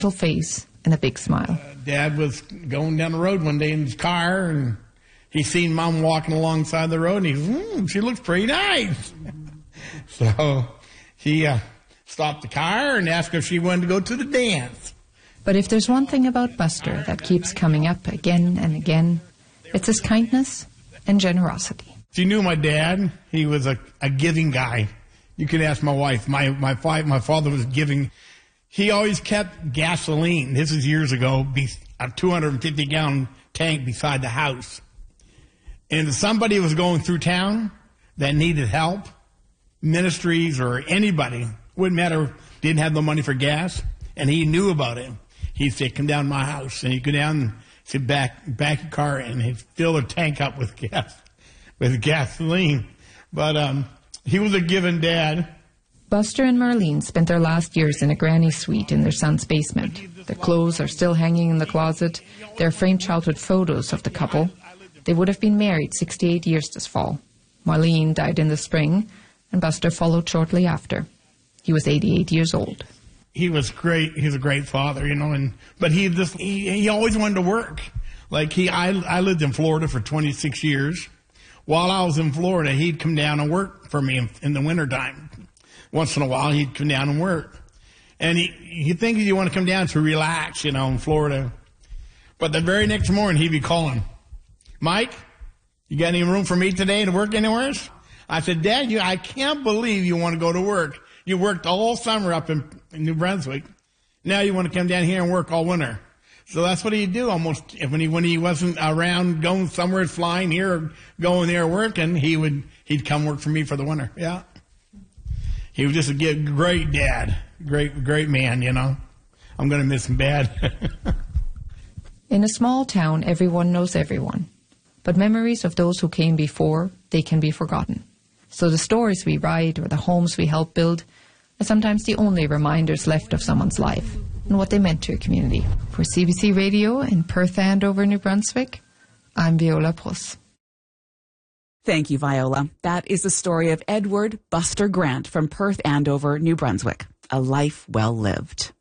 face and a big smile. Dad was going down the road one day in his car, and he seen Mom walking alongside the road, and he goes, she looks pretty nice. So he stopped the car and asked her if she wanted to go to the dance. But if there's one thing about Buster that keeps coming up again and again, it's his kindness and generosity. She knew my dad. He was a giving guy. You can ask my wife. My father was giving. He always kept gasoline. This is years ago, a 250-gallon tank beside the house. And if somebody was going through town that needed help, ministries or anybody, wouldn't matter, didn't have the money for gas, and he knew about it. He'd say, come down to my house. And he'd go down and sit back your car, and he'd fill the tank up with gasoline. But he was a giving dad. Buster and Marlene spent their last years in a granny suite in their son's basement. Their clothes are still hanging in the closet. There are framed childhood photos of the couple. They would have been married 68 years this fall. Marlene died in the spring, and Buster followed shortly after. He was 88 years old. He was great. He was a great father, but he always wanted to work. Like I lived in Florida for 26 years. While I was in Florida, he'd come down and work for me in the wintertime. Once in a while, he'd come down and work. And he'd think you want to come down to relax, in Florida. But the very next morning, he'd be calling, Mike, you got any room for me today to work anywhere? I said, Dad, I can't believe you want to go to work. You worked all summer up in New Brunswick. Now you want to come down here and work all winter. So that's what he'd do almost when he wasn't around going somewhere, flying here or going there working. He'd come work for me for the winter. Yeah, he was just a great dad, great man. I'm going to miss him bad. In a small town, everyone knows everyone, but memories of those who came before, they can be forgotten. So the stories we write or the homes we help build are sometimes the only reminders left of someone's life and what they meant to a community. For CBC Radio in Perth, Andover, New Brunswick, I'm Viola Pruss. Thank you, Viola. That is the story of Edward Buster Grant from Perth, Andover, New Brunswick. A life well lived.